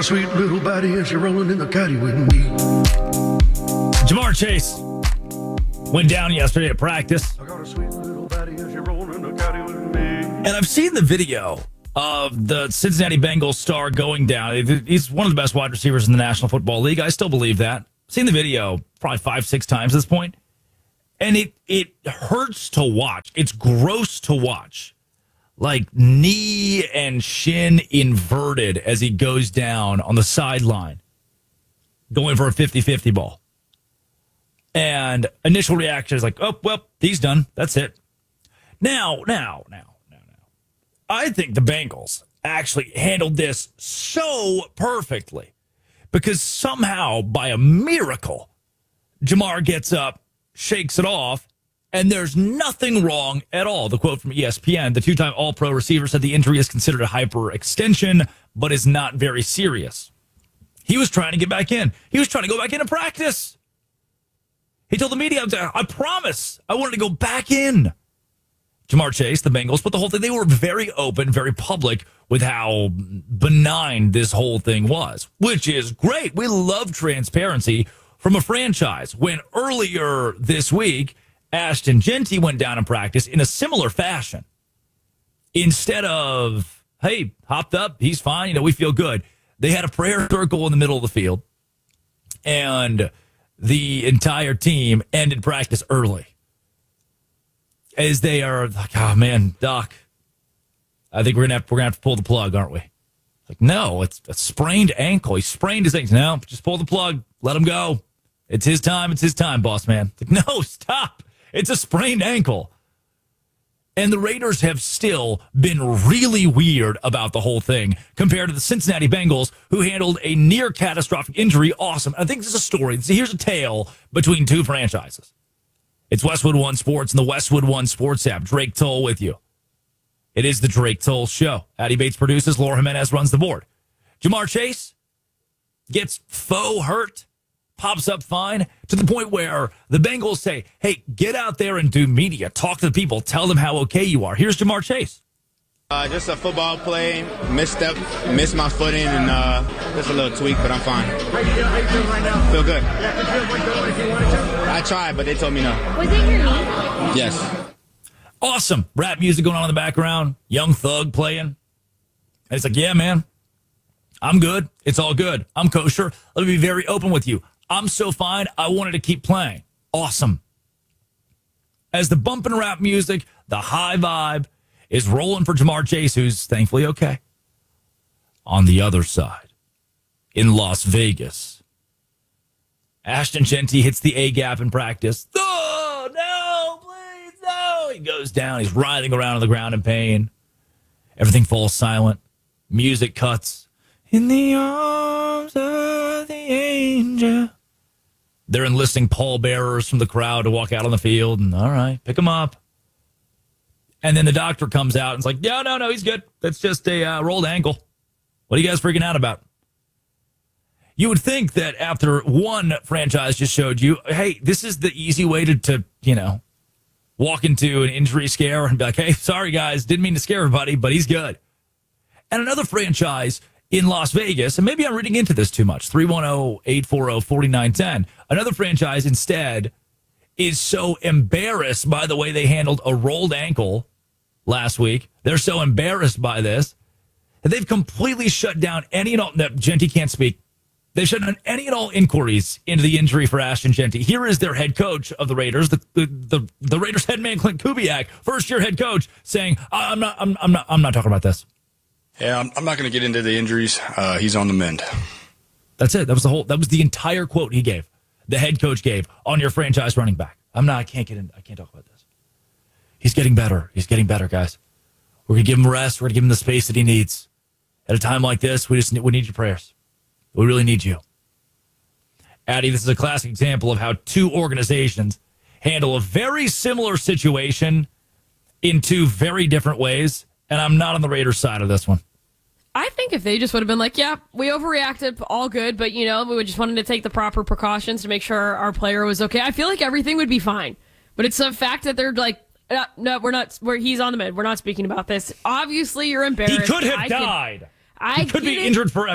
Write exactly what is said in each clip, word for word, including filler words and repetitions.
a sweet little body and she's rolling in the caddy with me. Ja'Marr Chase went down yesterday at practice. I got a sweet little body and she's rolling in the caddy with me. And I've seen the video of the Cincinnati Bengals star going down. He's one of the best wide receivers in the National Football League. I still believe that. I've seen the video probably five, six times at this point. And it, it hurts to watch. It's gross to watch. Like knee and shin inverted as he goes down on the sideline, going for a fifty-fifty ball. And initial reaction is like, oh, well, he's done. That's it. Now, now, now, now, now. I think the Bengals actually handled this so perfectly because somehow, by a miracle, Ja'Marr gets up, shakes it off, and there's nothing wrong at all. The quote from E S P N, the two-time All-Pro receiver said the injury is considered a hyperextension, but is not very serious. He was trying to get back in. He was trying to go back into practice. He told the media, I promise, I wanted to go back in. Ja'Marr Chase, the Bengals, but the whole thing, they were very open, very public with how benign this whole thing was, which is great. We love transparency from a franchise. When earlier this week, Ashton Jeanty went down in practice in a similar fashion. Instead of, hey, hopped up, he's fine, you know, we feel good. They had a prayer circle in the middle of the field, and the entire team ended practice early. As they are like, oh man, Doc, I think we're gonna have we're gonna have to pull the plug, aren't we? Like, no, it's a sprained ankle. He sprained his ankle. No, just pull the plug, let him go. It's his time. It's his time, boss man. Like, no, stop. It's a sprained ankle. And the Raiders have still been really weird about the whole thing compared to the Cincinnati Bengals, who handled a near catastrophic injury. Awesome. I think this is a story. Here's a tale between two franchises. It's Westwood One Sports and the Westwood One Sports app. Drake Toll with you. It is the Drake Toll Show. Addie Bates produces. Laura Jimenez runs the board. Ja'Marr Chase gets faux hurt, pops up fine, to the point where the Bengals say, hey, get out there and do media. Talk to the people. Tell them how okay you are. Here's Ja'Marr Chase. Uh, just a football play, misstep, missed my footing, and uh, just a little tweak, but I'm fine. How you doing, how you doing right now? Feel good. Yeah, could you have went going if you wanted to? I tried, but they told me no. Was it your knee? Yes. Awesome. Rap music going on in the background. Young Thug playing. And it's like, yeah, man, I'm good. It's all good. I'm kosher. Let me be very open with you. I'm so fine, I wanted to keep playing. Awesome. As the bump and rap music, the high vibe, is rolling for Ja'Marr Chase, who's thankfully okay. On the other side, in Las Vegas, Ashton Jeanty hits the A-gap in practice. Oh, no, please, no. He goes down. He's writhing around on the ground in pain. Everything falls silent. Music cuts. In the arms of the angel. They're enlisting pallbearers from the crowd to walk out on the field. And all right, pick him up. And then the doctor comes out and is like, no, no, no, he's good. That's just a uh, rolled ankle. What are you guys freaking out about? You would think that after one franchise just showed you, hey, this is the easy way to, to, you know, walk into an injury scare and be like, hey, sorry, guys, didn't mean to scare everybody, but he's good. And another franchise in Las Vegas, and maybe I'm reading into this too much, three one zero, eight four zero, four nine one zero. Another franchise instead is so embarrassed by the way they handled a rolled ankle last week. They're so embarrassed by this that they've completely shut down any and all. No, Jeanty can't speak. They've shut down any and all inquiries into the injury for Ashton Jeanty. Here is their head coach of the Raiders, the the the, the Raiders head man Clint Kubiak, first year head coach, saying, "I'm not, I'm, I'm not, I'm not talking about this." Yeah, I'm, I'm not going to get into the injuries. Uh, he's on the mend. That's it. That was the whole. That was the entire quote he gave. The head coach gave on your franchise running back. I'm not. I can't get in. I can't talk about this. He's getting better. He's getting better, guys. We're gonna give him rest. We're gonna give him the space that he needs. At a time like this, we just we need your prayers. We really need you. Addie, this is a classic example of how two organizations handle a very similar situation in two very different ways, and I'm not on the Raiders side of this one. I think if they just would have been like, yeah, we overreacted, all good, but, you know, we just wanted to take the proper precautions to make sure our player was okay, I feel like everything would be fine. But it's the fact that they're like, no, no we're not, we're, he's on the mend. We're not speaking about this. Obviously, you're embarrassed. He could have I died. Can, I he could be it. injured forever.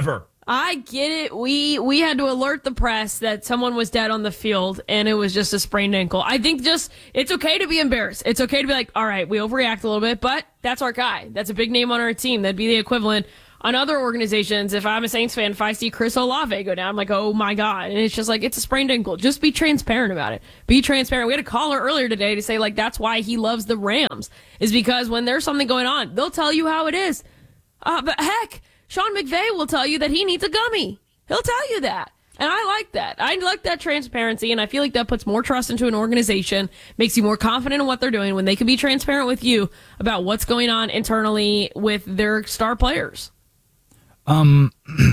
I get it. We we had to alert the press that someone was dead on the field, and it was just a sprained ankle. I think just it's okay to be embarrassed. It's okay to be like, all right, we overreact a little bit, but that's our guy. That's a big name on our team. That'd be the equivalent on other organizations. If I'm a Saints fan, if I see Chris Olave go down, I'm like, oh my God. And it's just like, it's a sprained ankle. Just be transparent about it. Be transparent. We had a caller earlier today to say, like, that's why he loves the Rams, is because when there's something going on, they'll tell you how it is. Uh, but heck, Sean McVay will tell you that he needs a gummy. He'll tell you that. And I like that. I like that transparency, and I feel like that puts more trust into an organization, makes you more confident in what they're doing when they can be transparent with you about what's going on internally with their star players. Um,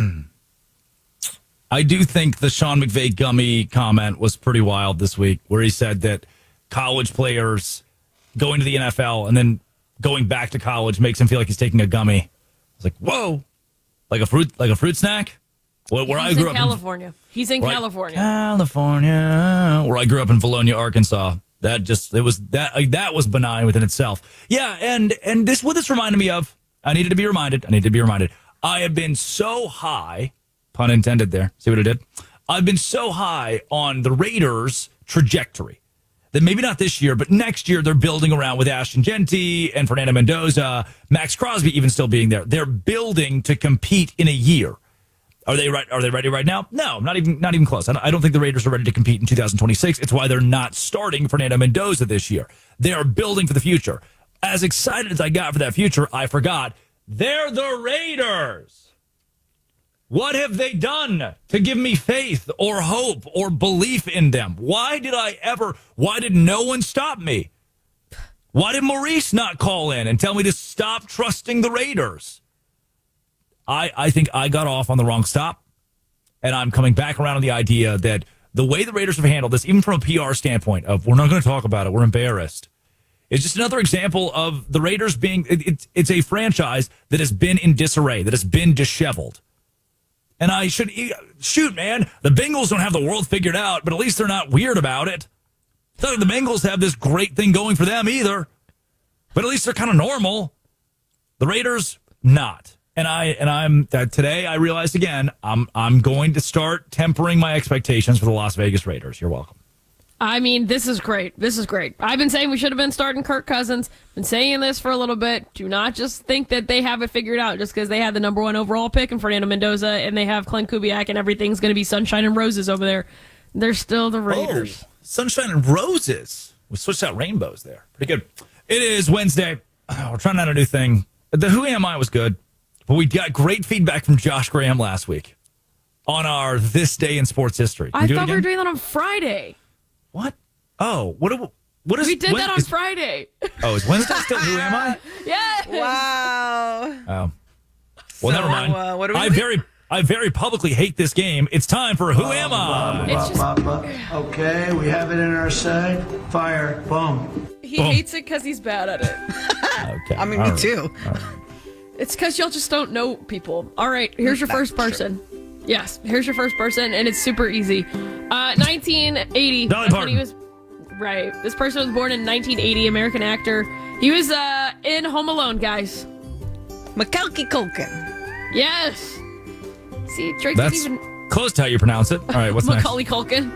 I do think the Sean McVay gummy comment was pretty wild this week, where he said that college players going to the N F L and then going back to college makes him feel like he's taking a gummy. I was like, whoa. Like a fruit, like a fruit snack. Where, where He's I grew in up California. In, He's in right, California. California, where I grew up in Valonia, Arkansas. That just it was that like, that was benign within itself. Yeah, and and this what this reminded me of. I needed to be reminded. I needed to be reminded. I have been so high, pun intended there. See what I did? I've been so high on the Raiders' trajectory that maybe not this year, but next year they're building around with Ashton Genty and Fernando Mendoza, Max Crosby even still being there. They're building to compete in a year. Are they right? Are they ready right now? No, not even not even close. I don't think the Raiders are ready to compete in two thousand twenty-six. It's why they're not starting Fernando Mendoza this year. They are building for the future. As excited as I got for that future, I forgot they're the Raiders. What have they done to give me faith or hope or belief in them? Why did I ever, why did no one stop me? Why did Maurice not call in and tell me to stop trusting the Raiders? I, I think I got off on the wrong stop, and I'm coming back around on the idea that the way the Raiders have handled this, even from a P R standpoint of we're not going to talk about it, we're embarrassed, is just another example of the Raiders being, it, it's, it's a franchise that has been in disarray, that has been disheveled. And I should, shoot, man, the Bengals don't have the world figured out, but at least they're not weird about it. It's not like the Bengals have this great thing going for them either, but at least they're kind of normal. The Raiders, not. And I and I'm uh, today I realized again I'm I'm going to start tempering my expectations for the Las Vegas Raiders. You're welcome. I mean, this is great. This is great. I've been saying we should have been starting Kirk Cousins. Been saying this for a little bit. Do not just think that they have it figured out just because they had the number one overall pick in Fernando Mendoza and they have Clint Kubiak and everything's going to be sunshine and roses over there. They're still the Raiders. Oh, sunshine and roses. We switched out rainbows there. Pretty good. It is Wednesday. Oh, we're trying out a new thing. The Who Am I was good, but we got great feedback from Josh Graham last week on our This Day in Sports History. Can I you do it thought we were again? doing that on Friday. What? Oh, what? do- What is? We did when, that on is, Friday. Oh, is Wednesday still Who Am I? Yes. Wow. Oh. Well, So, never mind. uh, what do we I do? very, I very publicly hate this game. It's time for Who Am I? It's just, Okay, we have it in our sight. Fire. Boom. he Boom. hates it because he's bad at it. Okay. I mean, all me right. too. It's because y'all just don't know people. All right, here's your first person. Yes, here's your first person, and it's super easy. Uh, nineteen eighty. Dolly That's when Parton. he was right. This person was born in nineteen eighty. American actor. He was uh, in Home Alone, guys. Macaulay Culkin. Yes. See, Drake That's didn't even close to how you pronounce it. All right, what's next? Macaulay Culkin.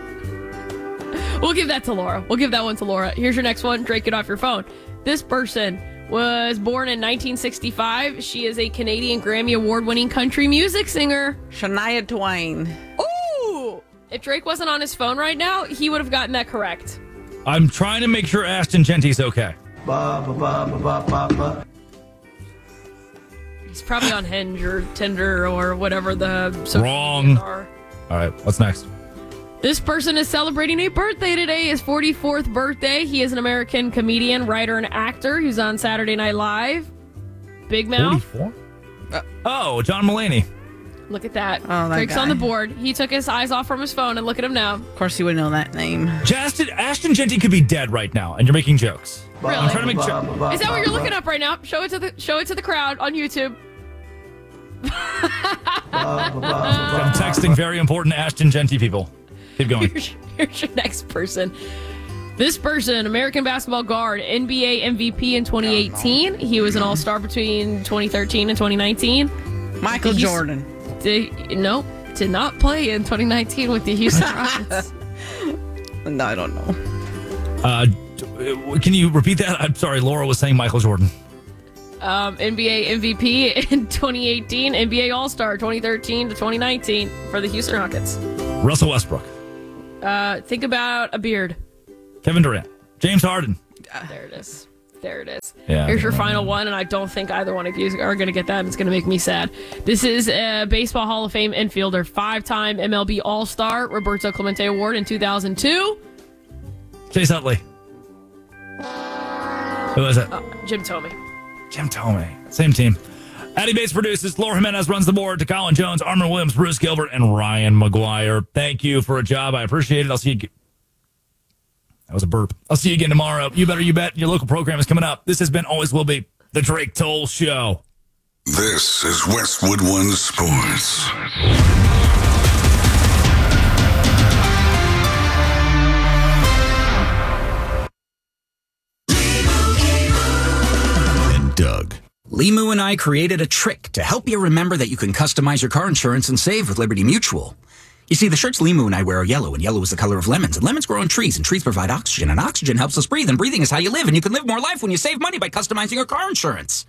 We'll give that to Laura. We'll give that one to Laura. Here's your next one. Drake, it off your phone. This person was born in nineteen sixty-five. She is a Canadian Grammy Award-winning country music singer. Shania Twain. Ooh! If Drake wasn't on his phone right now, he would have gotten that correct. I'm trying to make sure Ashton Genty's okay. Ba ba ba ba ba ba ba. He's probably on Hinge or Tinder or whatever the social Wrong. medias are. All right, what's next? This person is celebrating a birthday today, his forty-fourth birthday. He is an American comedian, writer, and actor who's on Saturday Night Live. Big Mouth. forty-four? Oh, John Mulaney. Look at that. Oh, that Drake's guy. on the board. He took his eyes off from his phone and look at him now. Of course, you would know that name. Ashton, Ashton Genty could be dead right now, and you're making jokes. Really? I'm trying to make sure. Is that what you're looking up right now? Show it to the show it to the crowd on YouTube. I'm texting very important Ashton Genty people. Keep going. Here's, here's your next person. This person, American basketball guard, N B A M V P in twenty eighteen. He was an all-star between twenty thirteen and twenty nineteen. Michael He's- Jordan. Did, nope, did not play in twenty nineteen with the Houston Rockets. No, I don't know. Uh, can you repeat that? I'm sorry, Laura was saying Michael Jordan. Um, N B A M V P in twenty eighteen, N B A All-Star twenty thirteen to twenty nineteen for the Houston Rockets. Russell Westbrook. Uh, think about a beard. Kevin Durant. James Harden. There it is. There it is. Yeah, Here's your yeah, final one, and I don't think either one of you are going to get that. And it's going to make me sad. This is a Baseball Hall of Fame infielder, five-time M L B All-Star, Roberto Clemente Award in two thousand two. Chase Utley. Who is it? Uh, Jim Thome. Jim Thome. Same team. Addy Bates produces. Laura Jimenez runs the board. To Colin Jones, Armin Williams, Bruce Gilbert, and Ryan McGuire. Thank you for a job. I appreciate it. I'll see you. That was a burp. I'll see you again tomorrow. You better, you bet. Your local program is coming up. This has been, always will be, the Drake Toll Show. This is Westwood One Sports. And Doug. Limu and I created a trick to help you remember that you can customize your car insurance and save with Liberty Mutual. You see, the shirts Limu and I wear are yellow, and yellow is the color of lemons, and lemons grow on trees, and trees provide oxygen, and oxygen helps us breathe, and breathing is how you live, and you can live more life when you save money by customizing your car insurance.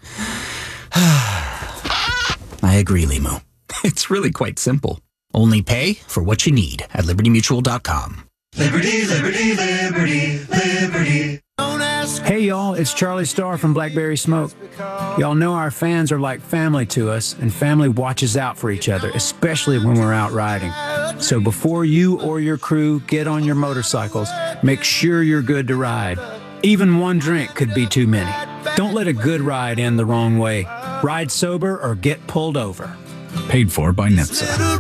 I agree, Limu. It's really quite simple. Only pay for what you need at liberty mutual dot com. Liberty, liberty, liberty, liberty. Hey y'all, it's Charlie Starr from Blackberry Smoke. Y'all know our fans are like family to us, and family watches out for each other, especially when we're out riding. So before you or your crew get on your motorcycles, make sure you're good to ride. Even one drink could be too many. Don't let a good ride end the wrong way. Ride sober or get pulled over. Paid for by NHTSA.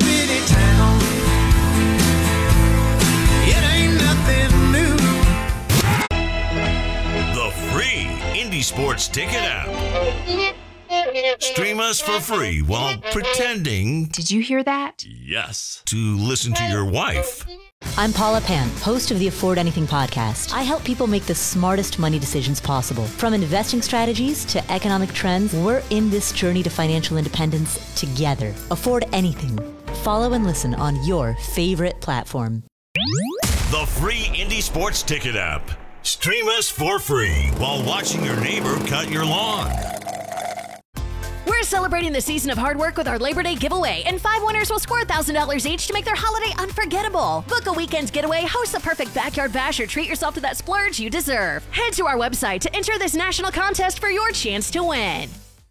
Sports Ticket app. Stream us for free while pretending. Did you hear that? Yes. To listen to your wife. I'm Paula Pan, host of the Afford Anything podcast. I help people make the smartest money decisions possible. From investing strategies to economic trends, we're in this journey to financial independence together. Afford Anything. Follow and listen on your favorite platform. The free Indie Sports Ticket app. Stream us for free while watching your neighbor cut your lawn. We're celebrating the season of hard work with our Labor Day giveaway, and five winners will score one thousand dollars each to make their holiday unforgettable. Book a weekend's getaway, host the perfect backyard bash, or treat yourself to that splurge you deserve. Head to our website to enter this national contest for your chance to win.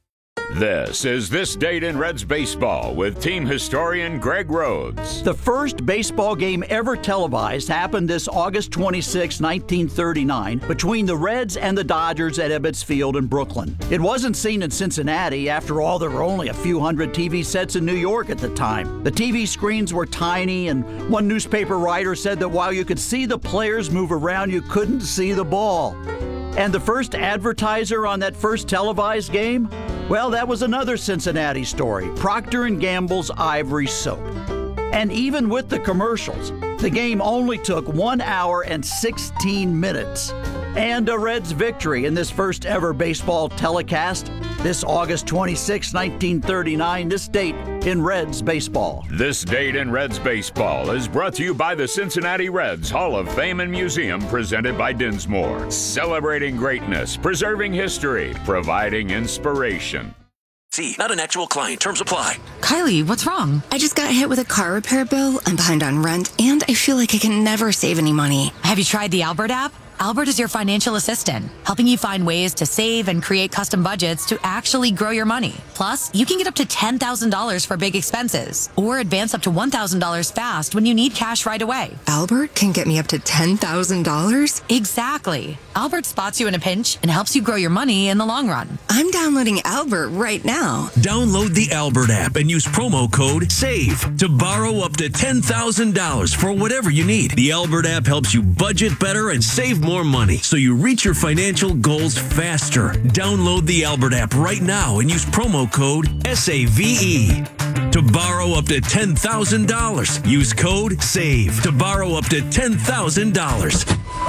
This is This Date in Reds Baseball with team historian Greg Rhodes. The first baseball game ever televised happened this August twenty-sixth, nineteen thirty-nine, between the Reds and the Dodgers at Ebbets Field in Brooklyn. It wasn't seen in Cincinnati. After all, there were only a few hundred T V sets in New York at the time. The T V screens were tiny, and one newspaper writer said that while you could see the players move around, you couldn't see the ball. And the first advertiser on that first televised game? Well, that was another Cincinnati story, Procter and Gamble's Ivory Soap. And even with the commercials, the game only took one hour and sixteen minutes. And a Reds victory in this first ever baseball telecast, this August twenty-sixth, nineteen thirty-nine, this date in Reds baseball. This Date in Reds Baseball is brought to you by the Cincinnati Reds Hall of Fame and Museum, presented by Dinsmore. Celebrating greatness, preserving history, providing inspiration. See, not an actual client. Terms apply. Kylie, what's wrong? I just got hit with a car repair bill. I'm behind on rent, and I feel like I can never save any money. Have you tried the Albert app? Albert is your financial assistant, helping you find ways to save and create custom budgets to actually grow your money. Plus, you can get up to ten thousand dollars for big expenses, or advance up to one thousand dollars fast when you need cash right away. Albert can get me up to ten thousand dollars? Exactly. Albert spots you in a pinch and helps you grow your money in the long run. I'm downloading Albert right now. Download the Albert app and use promo code SAVE to borrow up to ten thousand dollars for whatever you need. The Albert app helps you budget better and save more more money so you reach your financial goals faster. Download the Albert app right now and use promo code S A V E to borrow up to ten thousand dollars. Use code SAVE to borrow up to ten thousand dollars.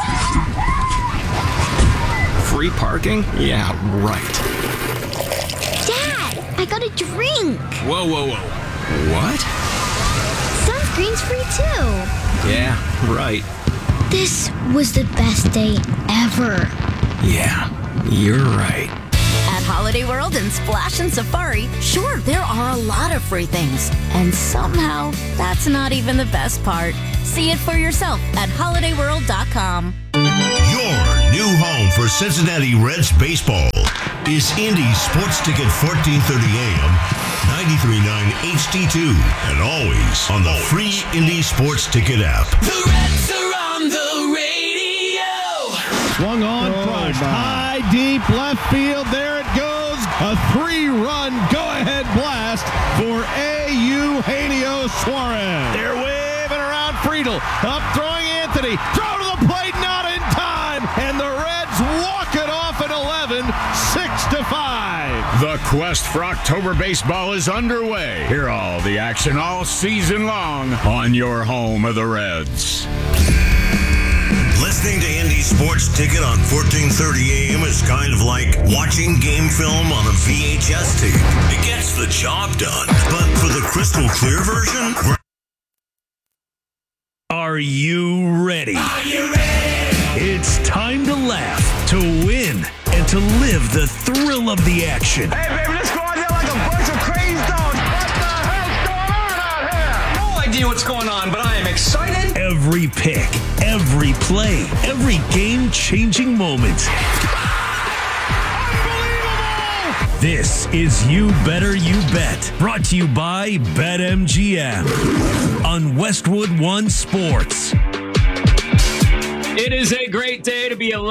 Free parking? Yeah, right. Dad, I got a drink. Whoa, whoa, whoa. What? Sunscreen's free too. Yeah, right. This was the best day ever. Yeah, you're right. At Holiday World and Splash and Safari, sure, there are a lot of free things. And somehow, that's not even the best part. See it for yourself at holiday world dot com. Your new home for Cincinnati Reds baseball is Indy Sports Ticket fourteen thirty A M, ninety-three point nine H D two, and always on the free Indy Sports Ticket app. The Reds are on the radio. Swung on, Oh, crushed, my. high, deep left field. There it goes. A three-run go-ahead blast for Eugenio Suarez. They're waving around Friedel. Up throwing Anthony. Throw to the plate, not in time. And the Reds walk it off at eleven, six to five. The quest for October baseball is underway. Hear all the action all season long on your home of the Reds. Listening to Indy Sports Ticket on fourteen thirty A M is kind of like watching game film on a V H S tape. It gets the job done, but for the crystal clear version, we're Are you ready? Are you ready? It's time to laugh, to win, and to live the thrill of the action. Hey, baby, let's go out there like a bunch of crazy dogs. What the hell's going on out here? No idea what's going on, but I am excited. Every pick, every play, every game-changing moment. This is You Better You Bet, brought to you by BetMGM on Westwood One Sports. It is a great day to be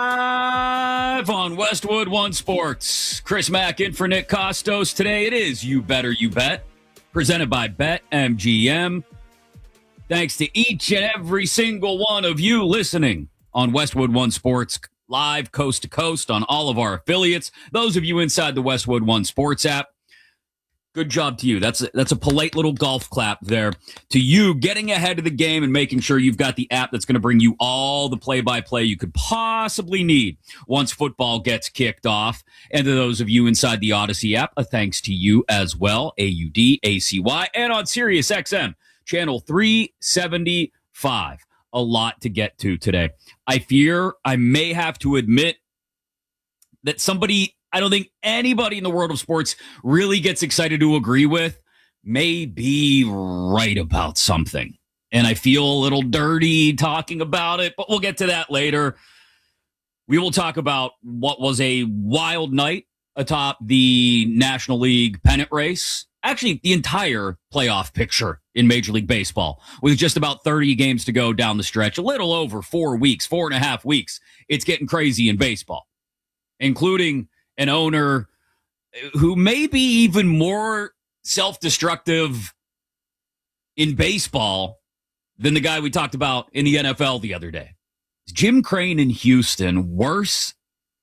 alive on Westwood One Sports. Chris Mack in for Nick Costos. Today it is You Better You Bet, presented by BetMGM. Thanks to each and every single one of you listening on Westwood One Sports, live coast to coast on all of our affiliates. Those of you inside the Westwood One Sports app, good job to you. That's a, that's a polite little golf clap there to you getting ahead of the game and making sure you've got the app that's going to bring you all the play-by-play you could possibly need once football gets kicked off. And to those of you inside the Odyssey app, a thanks to you as well, A U D A C Y, and on Sirius X M, channel three seventy-five. A lot to get to today. I fear I may have to admit that somebody I don't think anybody in the world of sports really gets excited to agree with may be right about something. And I feel a little dirty talking about it, but we'll get to that later. We will talk about what was a wild night atop the National League pennant race. Actually, the entire playoff picture in Major League Baseball, with just about thirty games to go down the stretch, a little over four weeks, four and a half weeks. It's getting crazy in baseball, including an owner who may be even more self-destructive in baseball than the guy we talked about in the N F L the other day. Is Jim Crane in Houston worse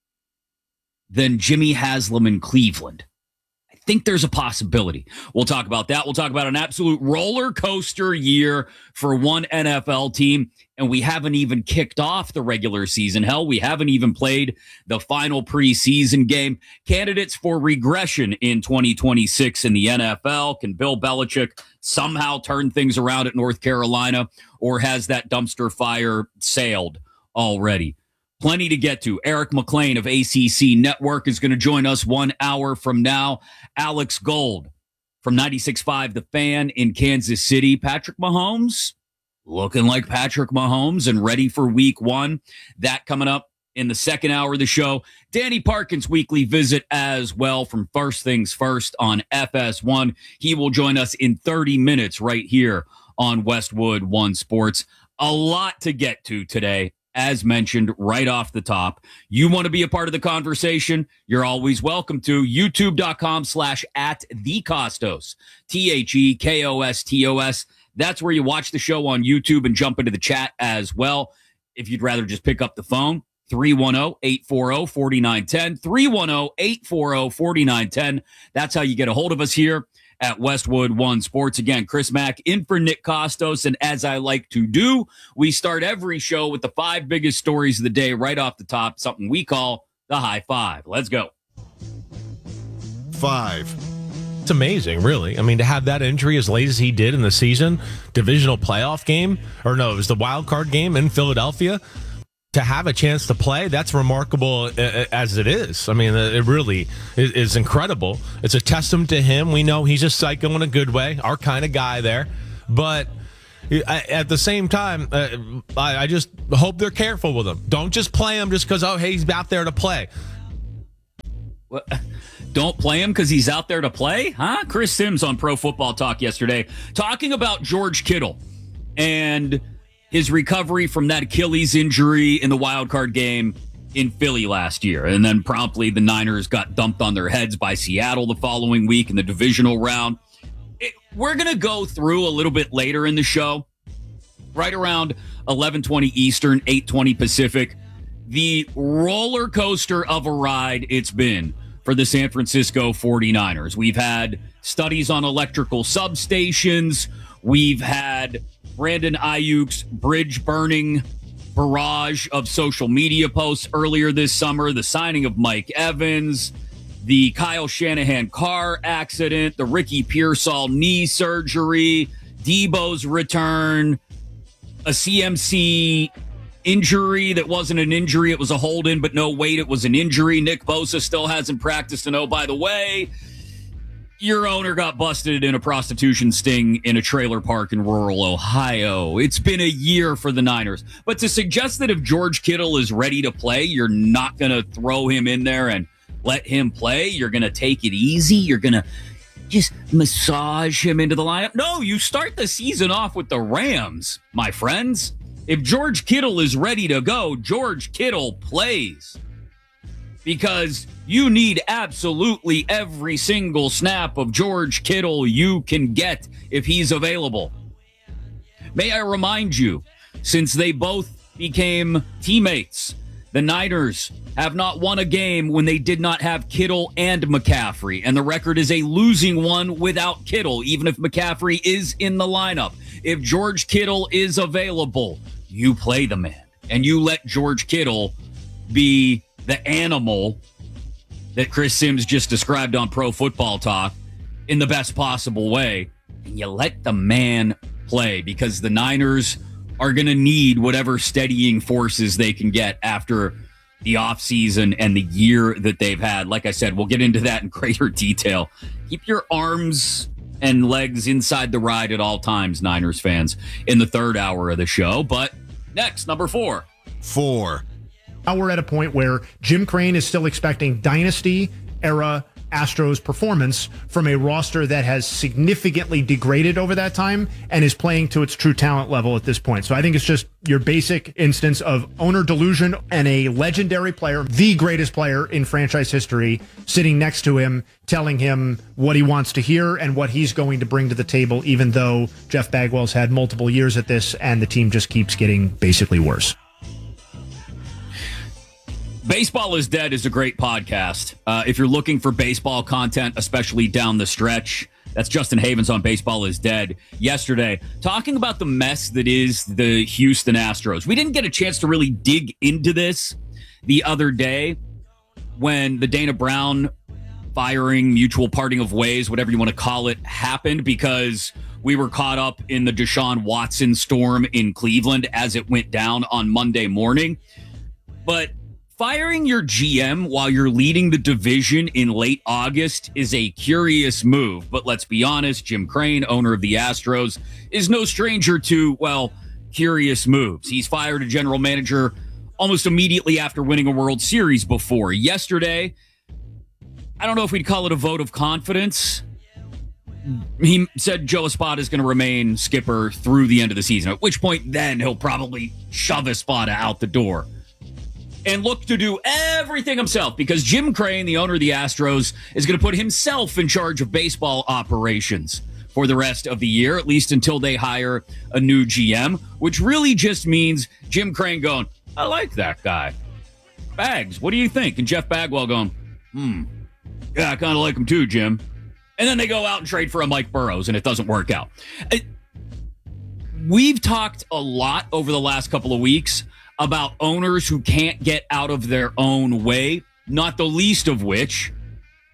than Jimmy Haslam in Cleveland? I think there's a possibility. We'll talk about that. We'll talk about an absolute roller coaster year for one N F L team, and we haven't even kicked off the regular season. Hell, we haven't even played the final preseason game. Candidates for regression in twenty twenty-six in the N F L. Can Bill Belichick somehow turn things around at North Carolina, or has that dumpster fire sailed already? Plenty to get to. Eric McLean of A C C Network is going to join us one hour from now. Alex Gold from ninety-six point five The Fan in Kansas City. Patrick Mahomes looking like Patrick Mahomes and ready for week one. That coming up in the second hour of the show. Danny Parkins' weekly visit as well from First Things First on F S one. He will join us in thirty minutes right here on Westwood One Sports. A lot to get to today. As mentioned right off the top, you want to be a part of the conversation, you're always welcome to. YouTube.com slash at the Costos. T H E K O S T O S. That's where you watch the show on YouTube and jump into the chat as well. If you'd rather just pick up the phone, three one zero, eight four zero, four nine one zero, three one zero, eight four zero, four nine one zero. That's how you get a hold of us here at Westwood One Sports. Again, Chris Mack in for Nick Costos. And as I like to do, we start every show with the five biggest stories of the day right off the top, something we call the High Five. Let's go. Five. that's amazing, really. I mean, to have that injury as late as he did in the season, divisional playoff game, or no, it was the wild card game in Philadelphia, to have a chance to play, that's remarkable as it is. I mean, it really is incredible. It's a testament to him. We know he's a psycho in a good way, our kind of guy there. But at the same time, uh, I just hope they're careful with him. Don't just play him just because, oh, hey, he's out there to play. What? Don't play him because he's out there to play? Huh? Chris Sims on Pro Football Talk yesterday talking about George Kittle and his recovery from that Achilles injury in the wild card game in Philly last year. And then promptly the Niners got dumped on their heads by Seattle the following week in the divisional round. It, we're going to go through a little bit later in the show, right around eleven twenty Eastern, eight twenty Pacific, the roller coaster of a ride it's been for the San Francisco forty-niners. We've had studies on electrical substations. We've had Brandon Ayuk's bridge-burning barrage of social media posts earlier this summer, the signing of Mike Evans, the Kyle Shanahan car accident, the Ricky Pearsall knee surgery, Debo's return, a C M C injury that wasn't an injury, it was a hold-in, but no, wait, it was an injury. Nick Bosa still hasn't practiced, and oh, by the way, your owner got busted in a prostitution sting in a trailer park in rural Ohio. It's been a year for the Niners. But to suggest that if George Kittle is ready to play, you're not going to throw him in there and let him play, you're going to take it easy, you're going to just massage him into the lineup. No, you start the season off with the Rams, my friends. If George Kittle is ready to go, George Kittle plays. Because you need absolutely every single snap of George Kittle you can get if he's available. May I remind you, since they both became teammates, the Niners have not won a game when they did not have Kittle and McCaffrey, and the record is a losing one without Kittle, even if McCaffrey is in the lineup. If George Kittle is available, you play the man, and you let George Kittle be the animal that Chris Sims just described on Pro Football Talk in the best possible way, and you let the man play, because the Niners are going to need whatever steadying forces they can get after the offseason and the year that they've had. Like I said, we'll get into that in greater detail. Keep your arms and legs inside the ride at all times, Niners fans, in the third hour of the show. But next, number four. Four. Now we're at a point where Jim Crane is still expecting dynasty-era Astros performance from a roster that has significantly degraded over that time and is playing to its true talent level at this point. So I think it's just your basic instance of owner delusion and a legendary player, the greatest player in franchise history, sitting next to him, telling him what he wants to hear and what he's going to bring to the table, even though Jeff Bagwell's had multiple years at this and the team just keeps getting basically worse. Baseball is Dead is a great podcast. Uh, if you're looking for baseball content, especially down the stretch, that's Justin Havens on Baseball is Dead yesterday, talking about the mess that is the Houston Astros. We didn't get a chance to really dig into this the other day when the Dana Brown firing, mutual parting of ways, whatever you want to call it, happened, because we were caught up in the Deshaun Watson storm in Cleveland as it went down on Monday morning. But firing your G M while you're leading the division in late August is a curious move. But let's be honest, Jim Crane, owner of the Astros, is no stranger to, well, curious moves. He's fired a general manager almost immediately after winning a World Series before. Yesterday, I don't know if we'd call it a vote of confidence. He said Joe Espada is going to remain skipper through the end of the season, at which point then he'll probably shove Espada out the door and look to do everything himself, because Jim Crane, the owner of the Astros, is going to put himself in charge of baseball operations for the rest of the year, at least until they hire a new G M, which really just means Jim Crane going, I like that guy. Bags, what do you think? And Jeff Bagwell going, hmm, yeah, I kind of like him too, Jim. And then they go out and trade for a Mike Burrows, and it doesn't work out. It, we've talked a lot over the last couple of weeks about owners who can't get out of their own way, not the least of which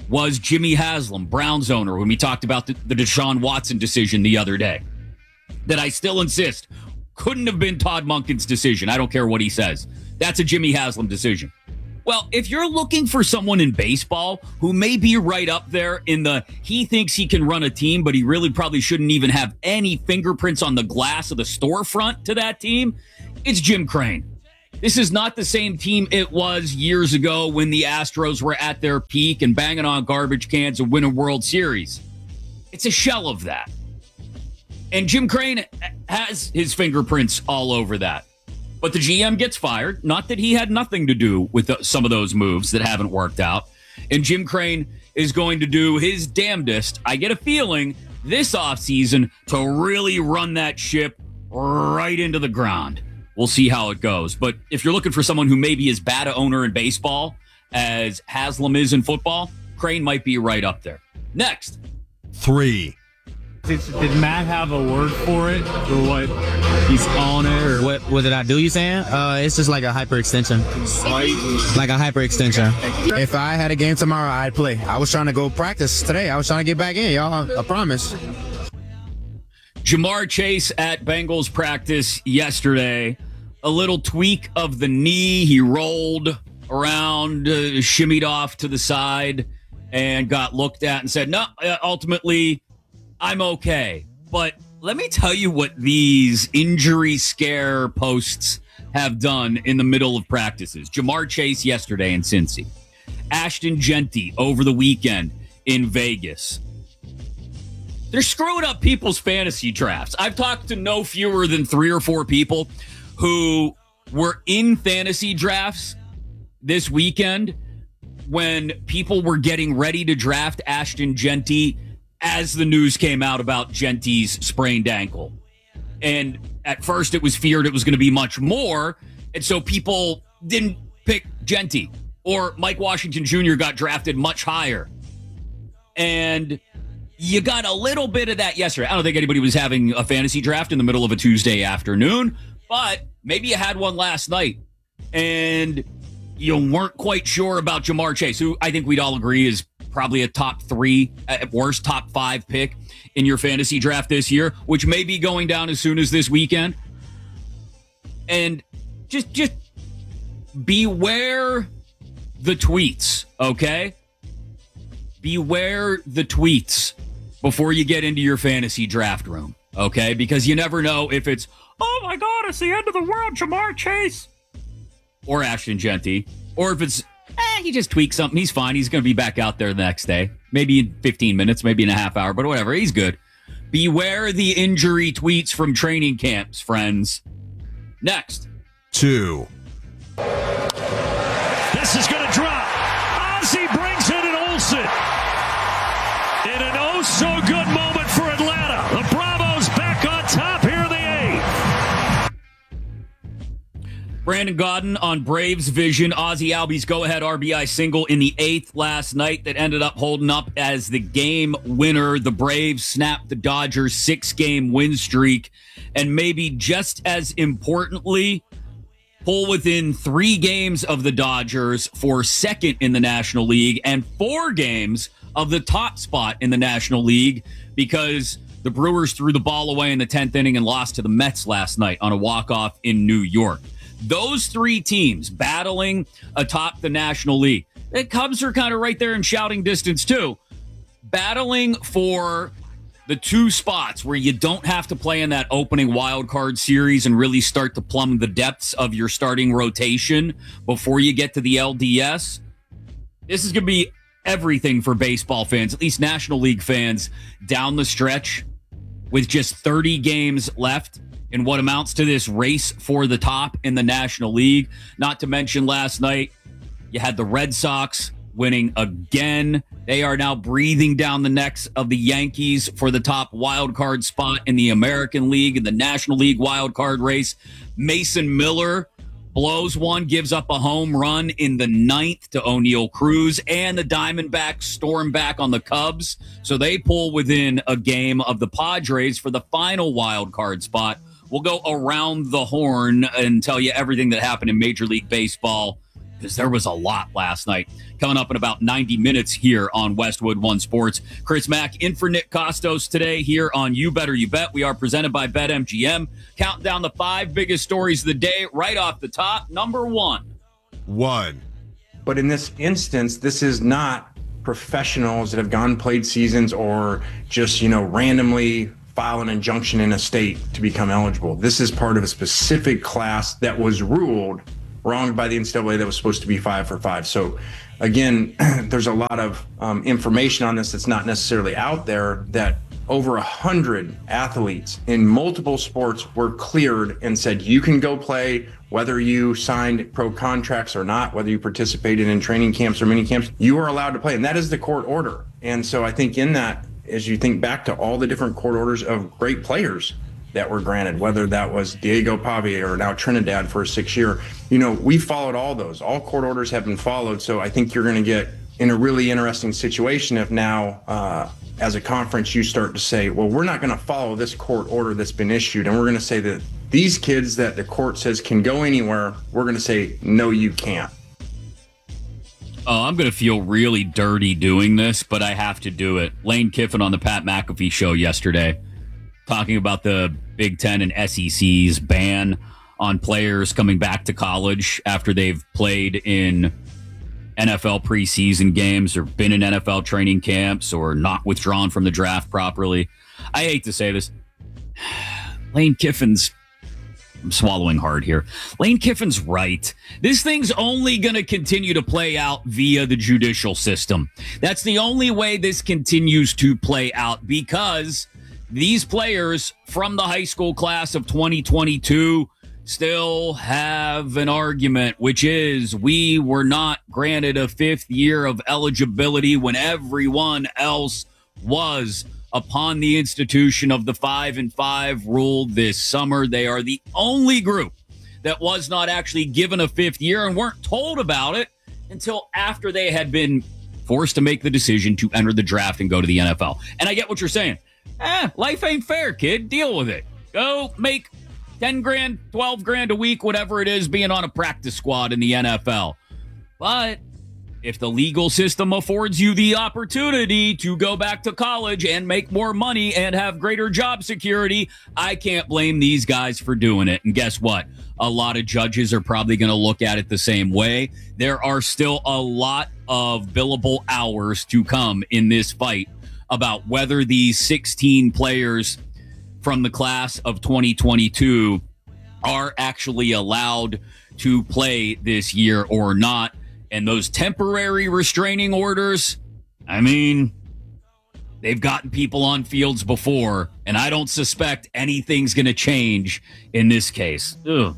was Jimmy Haslam, Browns owner, when we talked about the, the Deshaun Watson decision the other day, that I still insist couldn't have been Todd Monken's decision. I don't care what he says. That's a Jimmy Haslam decision. Well, if you're looking for someone in baseball who may be right up there in the he thinks he can run a team, but he really probably shouldn't even have any fingerprints on the glass of the storefront to that team, it's Jim Crane. This is not the same team it was years ago when the Astros were at their peak and banging on garbage cans and winning World Series. It's a shell of that. And Jim Crane has his fingerprints all over that. But the G M gets fired. Not that he had nothing to do with the, some of those moves that haven't worked out. And Jim Crane is going to do his damnedest, I get a feeling, this offseason to really run that ship right into the ground. We'll see how it goes. But if you're looking for someone who maybe is bad a owner in baseball as Haslam is in football, Crane might be right up there. Next. Three. Did, did Matt have a word for it, or what? He's on it, or what? What did I do? You saying? Uh, it's just like a hyperextension, like a hyperextension. If I had a game tomorrow, I'd play. I was trying to go practice today. I was trying to get back in, y'all. I promise. Jamar Chase at Bengals practice yesterday. A little tweak of the knee. He rolled around, uh, shimmied off to the side, and got looked at and said, no, uh, ultimately, I'm okay. But let me tell you what these injury scare posts have done in the middle of practices. Jamar Chase yesterday in Cincy. Ashton Jeanty over the weekend in Vegas. They're screwing up people's fantasy drafts. I've talked to no fewer than three or four people who were in fantasy drafts this weekend when people were getting ready to draft Ashton Jeanty as the news came out about Genty's sprained ankle. And at first it was feared it was going to be much more. And so people didn't pick Jeanty, or Mike Washington Junior got drafted much higher. And you got a little bit of that yesterday. I don't think anybody was having a fantasy draft in the middle of a Tuesday afternoon, but maybe you had one last night and you weren't quite sure about Jamar Chase, who I think we'd all agree is probably a top three, at worst top five pick in your fantasy draft this year, which may be going down as soon as this weekend. And just, just beware the tweets, okay? Beware the tweets before you get into your fantasy draft room, okay? Because you never know if it's, oh my God, it's the end of the world, Jamar Chase, or Ashton Jeanty, or if it's, eh, he just tweaked something. He's fine. He's going to be back out there the next day. Maybe in fifteen minutes, maybe in a half hour, but whatever. He's good. Beware the injury tweets from training camps, friends. Next. Two. This is going to drop. Ozzie brings in an Olsen. In an oh-so-good moment for Atlanta. The Bravos back on top here in the eighth. Brandon Gaudin on Braves Vision. Ozzie Albies go-ahead R B I single in the eighth last night that ended up holding up as the game winner. The Braves snapped the Dodgers' six-game win streak, and maybe just as importantly, pull within three games of the Dodgers for second in the National League and four games of the top spot in the National League, because the Brewers threw the ball away in the tenth inning and lost to the Mets last night on a walk-off in New York. Those three teams battling atop the National League. The Cubs are kind of right there in shouting distance too. Battling for the two spots where you don't have to play in that opening wild card series and really start to plumb the depths of your starting rotation before you get to the L D S. This is going to be everything for baseball fans, at least National League fans, down the stretch with just thirty games left in what amounts to this race for the top in the National League. Not to mention last night, you had the Red Sox winning again. They are now breathing down the necks of the Yankees for the top wild card spot in the American League and the National League wild card race. Mason Miller blows one, gives up a home run in the ninth to O'Neal Cruz, and the Diamondbacks storm back on the Cubs. So they pull within a game of the Padres for the final wild card spot. We'll go around the horn and tell you everything that happened in Major League Baseball because there was a lot last night. Coming up in about ninety minutes here on Westwood One Sports. Chris Mack in for Nick Costos today here on You Better You Bet. We are presented by BetMGM. Counting down the five biggest stories of the day right off the top. Number one. One. But in this instance, this is not professionals that have gone played seasons or just, you know, randomly file an injunction in a state to become eligible. This is part of a specific class that was ruled wrong by the N C double A that was supposed to be five for five. So again, there's a lot of um, information on this that's not necessarily out there, that over a hundred athletes in multiple sports were cleared and said, you can go play, whether you signed pro contracts or not, whether you participated in training camps or mini camps, you are allowed to play. And that is the court order. And so I think in that, as you think back to all the different court orders of great players that were granted, whether that was Diego Pavia or now Trinidad for a six year, you know, we followed all those. All court orders have been followed. So I think you're going to get in a really interesting situation if now, uh, as a conference, you start to say, well, we're not going to follow this court order that's been issued. And we're going to say that these kids that the court says can go anywhere, we're going to say, no, you can't. Oh, I'm going to feel really dirty doing this, but I have to do it. Lane Kiffin on the Pat McAfee show yesterday, talking about the Big Ten and S E C's ban on players coming back to college after they've played in N F L preseason games or been in N F L training camps or not withdrawn from the draft properly. I hate to say this. Lane Kiffin's, I'm swallowing hard here. Lane Kiffin's right. This thing's only going to continue to play out via the judicial system. That's the only way this continues to play out, because these players from the high school class of twenty twenty-two still have an argument, which is we were not granted a fifth year of eligibility when everyone else was. Upon the institution of the five and five rule this summer, they are the only group that was not actually given a fifth year and weren't told about it until after they had been forced to make the decision to enter the draft and go to the N F L. And I get what you're saying. Eh, life ain't fair, kid. Deal with it. Go make ten grand, twelve grand a week, whatever it is, being on a practice squad in the N F L. But if the legal system affords you the opportunity to go back to college and make more money and have greater job security, I can't blame these guys for doing it. And guess what? A lot of judges are probably going to look at it the same way. There are still a lot of billable hours to come in this fight about whether these sixteen players from the class of twenty twenty-two are actually allowed to play this year or not. And those temporary restraining orders, I mean, they've gotten people on fields before, and I don't suspect anything's going to change in this case. Ugh.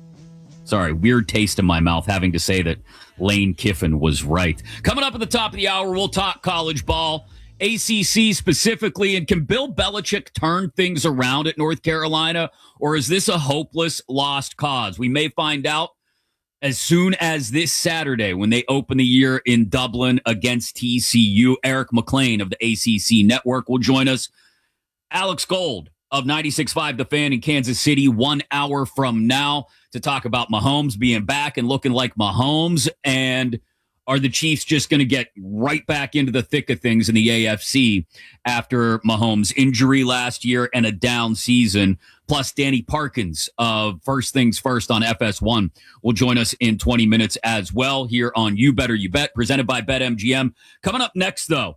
Sorry, weird taste in my mouth having to say that Lane Kiffin was right. Coming up at the top of the hour, we'll talk college ball, A C C specifically, and can Bill Belichick turn things around at North Carolina, or is this a hopeless lost cause? We may find out as soon as this Saturday when they open the year in Dublin against T C U. Eric McLean of the A C C Network will join us. Alex Gold of ninety-six point five The Fan in Kansas City one hour from now to talk about Mahomes being back and looking like Mahomes. And are the Chiefs just going to get right back into the thick of things in the A F C after Mahomes' injury last year and a down season? Plus, Danny Parkins of First Things First on F S one will join us in twenty minutes as well here on You Better You Bet, presented by BetMGM. Coming up next, though,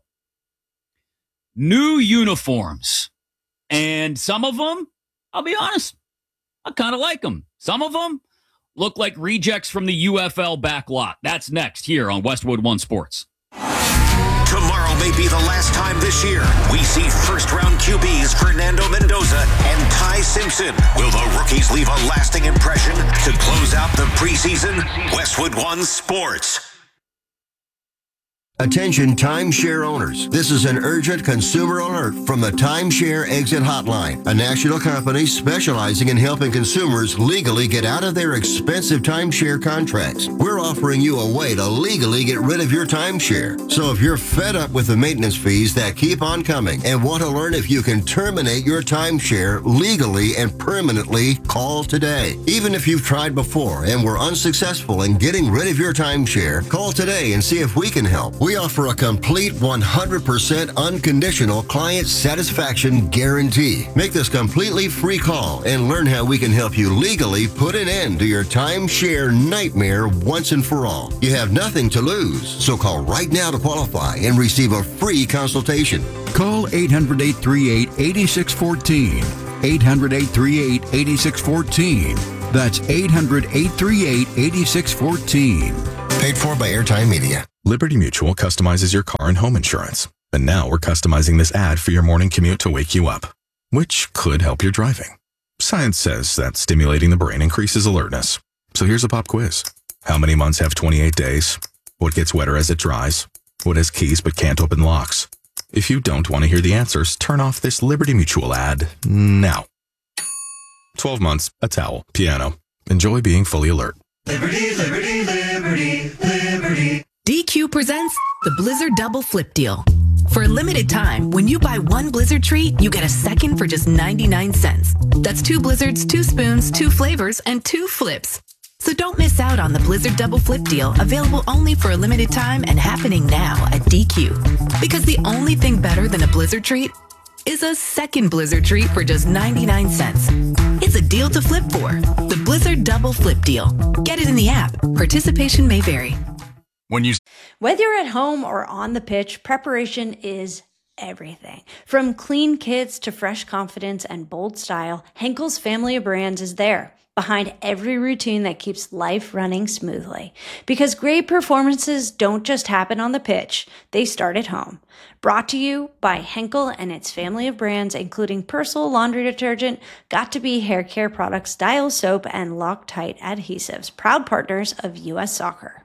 new uniforms. And some of them, I'll be honest, I kind of like them. Some of them look like rejects from the U F L back lot. That's next here on Westwood One Sports. Tomorrow may be the last time this year we see first-round Q Bs Fernando Mendoza and Ty Simpson. Will the rookies leave a lasting impression to close out the preseason? Westwood One Sports. Attention timeshare owners. This is an urgent consumer alert from the Timeshare Exit Hotline, a national company specializing in helping consumers legally get out of their expensive timeshare contracts. We're offering you a way to legally get rid of your timeshare. So if you're fed up with the maintenance fees that keep on coming and want to learn if you can terminate your timeshare legally and permanently, call today. Even if you've tried before and were unsuccessful in getting rid of your timeshare, call today and see if we can help. We offer a complete one hundred percent unconditional client satisfaction guarantee. Make this completely free call and learn how we can help you legally put an end to your timeshare nightmare once and for all. You have nothing to lose, so call right now to qualify and receive a free consultation. Call eight hundred, eight three eight, eight six one four. eight hundred, eight three eight, eight six one four. That's eight hundred, eight three eight, eight six one four. Paid for by Airtime Media. Liberty Mutual customizes your car and home insurance. And now we're customizing this ad for your morning commute to wake you up, which could help your driving. Science says that stimulating the brain increases alertness. So here's a pop quiz. How many months have twenty-eight days? What gets wetter as it dries? What has keys but can't open locks? If you don't want to hear the answers, turn off this Liberty Mutual ad now. twelve months, a towel, piano. Enjoy being fully alert. Liberty, liberty, liberty, liberty. D Q presents the Blizzard Double Flip Deal. For a limited time, when you buy one Blizzard treat, you get a second for just ninety-nine cents. That's two Blizzards, two spoons, two flavors, and two flips. So don't miss out on the Blizzard Double Flip Deal, available only for a limited time and happening now at D Q. Because the only thing better than a Blizzard treat is a second Blizzard treat for just ninety-nine cents. It's a deal to flip for. The Blizzard Double Flip Deal. Get it in the app. Participation may vary. When you Whether you're at home or on the pitch, preparation is everything. From clean kits to fresh confidence and bold style, Henkel's family of brands is there, behind every routine that keeps life running smoothly. Because great performances don't just happen on the pitch, they start at home. Brought to you by Henkel and its family of brands, including Persil laundry detergent, Got2b hair care products, Dial soap, and Loctite adhesives, proud partners of U S Soccer.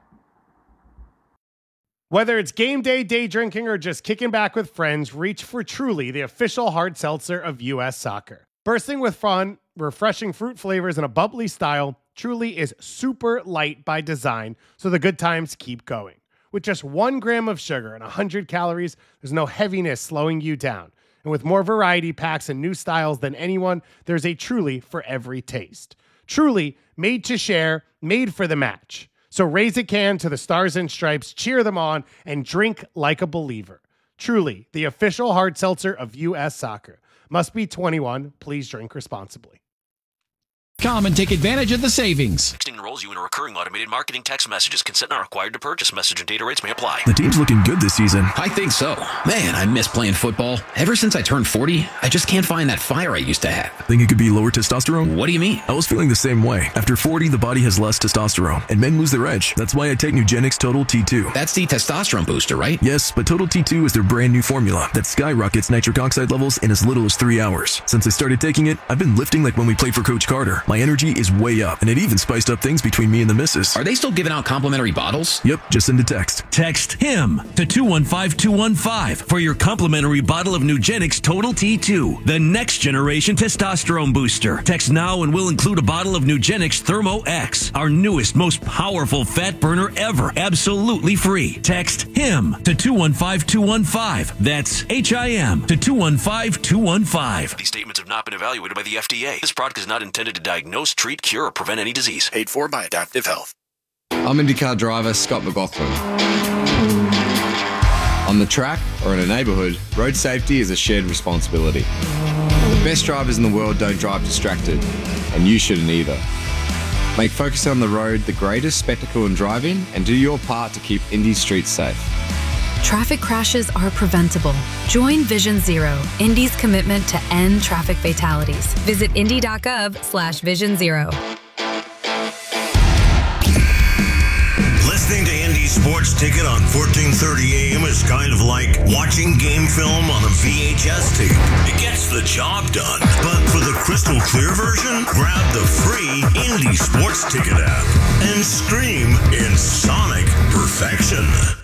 Whether it's game day, day drinking, or just kicking back with friends, reach for Truly, the official hard seltzer of U S Soccer. Bursting with fun, refreshing fruit flavors, and a bubbly style, Truly is super light by design, so the good times keep going. With just one gram of sugar and one hundred calories, there's no heaviness slowing you down. And with more variety packs and new styles than anyone, there's a Truly for every taste. Truly, made to share, made for the match. So raise a can to the Stars and Stripes, cheer them on, and drink like a believer. Truly, the official hard seltzer of U S Soccer. Must be twenty-one. Please drink responsibly. Come and take advantage of the savings. Texting enrolls you in a recurring automated marketing text messages. Consent not required to purchase. Message and data rates may apply. The team's looking good this season. I think so. Man, I miss playing football. Ever since I turned forty, I just can't find that fire I used to have. Think it could be lower testosterone? What do you mean? I was feeling the same way. After forty, the body has less testosterone, and men lose their edge. That's why I take Nugenix Total T two. That's the testosterone booster, right? Yes, but Total T two is their brand new formula that skyrockets nitric oxide levels in as little as three hours. Since I started taking it, I've been lifting like when we played for Coach Carter. My energy is way up, and it even spiced up things between me and the missus. Are they still giving out complimentary bottles? Yep, just send a text. Text HIM to two one five two one five for your complimentary bottle of Nugenix Total T two, the next generation testosterone booster. Text now and we'll include a bottle of Nugenix Thermo X, our newest, most powerful fat burner ever, absolutely free. Text HIM to two one five two one five. That's H I M to two one five two one five. These statements have not been evaluated by the F D A. This product is not intended to diagnose, treat, cure, or prevent any disease. Paid for by Adaptive Health. I'm IndyCar driver Scott McLaughlin. On the track or in a neighbourhood, road safety is a shared responsibility. The best drivers in the world don't drive distracted, and you shouldn't either. Make focus on the road the greatest spectacle in driving, and do your part to keep Indy streets safe. Traffic crashes are preventable. Join Vision Zero, Indy's commitment to end traffic fatalities. Visit indy.gov slash vision zero. Listening to Indy Sports Ticket on fourteen thirty A M is kind of like watching game film on a V H S tape. It gets the job done. But for the crystal clear version, grab the free Indy Sports Ticket app and scream in sonic perfection.